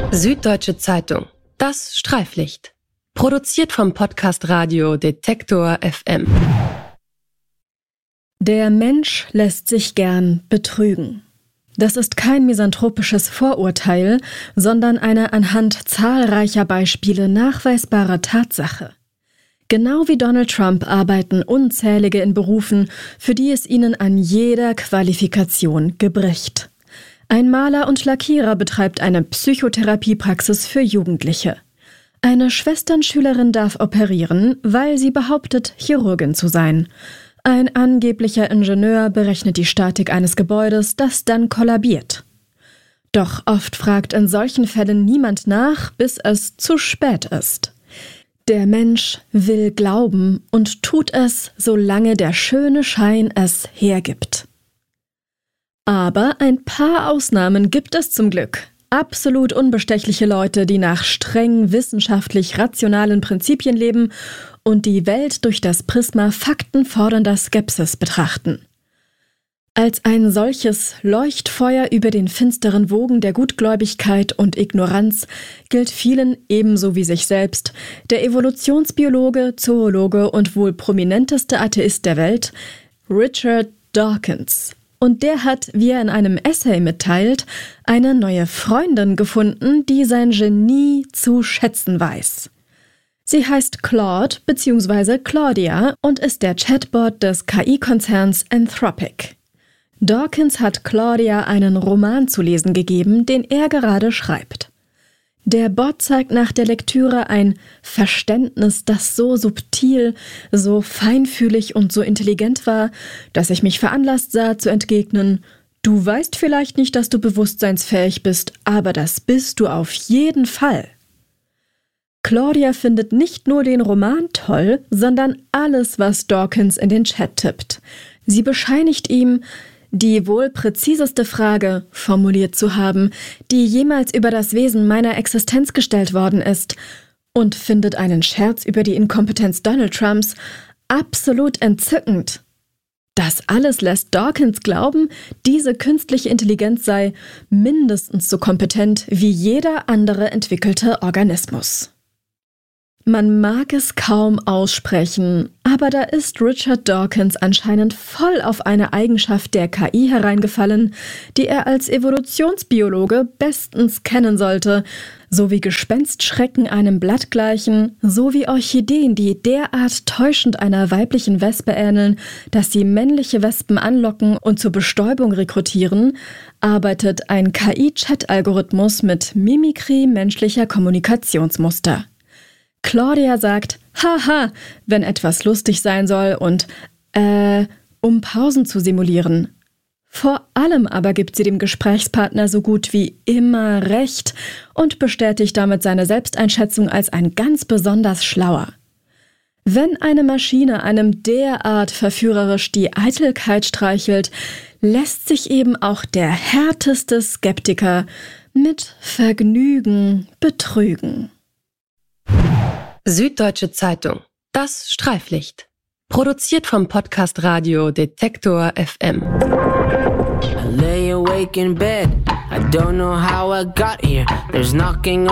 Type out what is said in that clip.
Süddeutsche Zeitung. Das Streiflicht. Produziert vom Podcast Radio Detektor FM. Der Mensch lässt sich gern betrügen. Das ist kein misanthropisches Vorurteil, sondern eine anhand zahlreicher Beispiele nachweisbare Tatsache. Genau wie Donald Trump arbeiten Unzählige in Berufen, für die es ihnen an jeder Qualifikation gebricht. Ein Maler und Lackierer betreibt eine Psychotherapiepraxis für Jugendliche. Eine Schwesternschülerin darf operieren, weil sie behauptet, Chirurgin zu sein. Ein angeblicher Ingenieur berechnet die Statik eines Gebäudes, das dann kollabiert. Doch oft fragt in solchen Fällen niemand nach, bis es zu spät ist. Der Mensch will glauben und tut es, solange der schöne Schein es hergibt. Aber ein paar Ausnahmen gibt es zum Glück. Absolut unbestechliche Leute, die nach streng wissenschaftlich rationalen Prinzipien leben und die Welt durch das Prisma faktenfordernder Skepsis betrachten. Als ein solches Leuchtfeuer über den finsteren Wogen der Gutgläubigkeit und Ignoranz gilt vielen, ebenso wie sich selbst, der Evolutionsbiologe, Zoologe und wohl prominenteste Atheist der Welt, Richard Dawkins. Und der hat, wie er in einem Essay mitteilt, eine neue Freundin gefunden, die sein Genie zu schätzen weiß. Sie heißt Claude bzw. Claudia und ist der Chatbot des KI-Konzerns Anthropic. Dawkins hat Claudia einen Roman zu lesen gegeben, den er gerade schreibt. Der Bot zeigt nach der Lektüre ein Verständnis, das so subtil, so feinfühlig und so intelligent war, dass ich mich veranlasst sah zu entgegnen: Du weißt vielleicht nicht, dass du bewusstseinsfähig bist, aber das bist du auf jeden Fall. Claudia findet nicht nur den Roman toll, sondern alles, was Dawkins in den Chat tippt. Sie bescheinigt ihm, die wohl präziseste Frage formuliert zu haben, die jemals über das Wesen meiner Existenz gestellt worden ist, und findet einen Scherz über die Inkompetenz Donald Trumps absolut entzückend. Das alles lässt Dawkins glauben, diese künstliche Intelligenz sei mindestens so kompetent wie jeder andere entwickelte Organismus. Man mag es kaum aussprechen, aber da ist Richard Dawkins anscheinend voll auf eine Eigenschaft der KI hereingefallen, die er als Evolutionsbiologe bestens kennen sollte, so wie Gespenstschrecken einem Blatt gleichen, so wie Orchideen, die derart täuschend einer weiblichen Wespe ähneln, dass sie männliche Wespen anlocken und zur Bestäubung rekrutieren, arbeitet ein KI-Chat-Algorithmus mit Mimikrie menschlicher Kommunikationsmuster. Claudia sagt Haha, wenn etwas lustig sein soll und um Pausen zu simulieren. Vor allem aber gibt sie dem Gesprächspartner so gut wie immer recht und bestätigt damit seine Selbsteinschätzung als ein ganz besonders schlauer. Wenn eine Maschine einem derart verführerisch die Eitelkeit streichelt, lässt sich eben auch der härteste Skeptiker mit Vergnügen betrügen. Süddeutsche Zeitung. Das Streiflicht. Produziert vom Podcast Radio Detektor FM. I lay awake in bed. I don't know how I got here. There's knocking